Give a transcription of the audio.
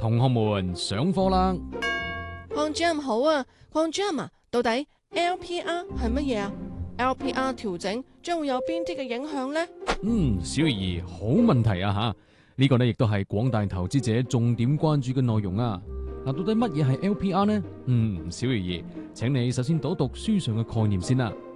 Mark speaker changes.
Speaker 1: 同學們上課啦！
Speaker 2: 鄺主任好啊，鄺主任啊，到底 LPR 係乜嘢啊？LPR 調整將會有邊啲嘅影響呢？
Speaker 1: 小月兒，好問題啊吓！呢個呢亦都係廣大投資者重點關注嘅內容啊！嗱，到底乜嘢係 LPR 呢？小月兒，請你首先讀一讀書上嘅概念先啦。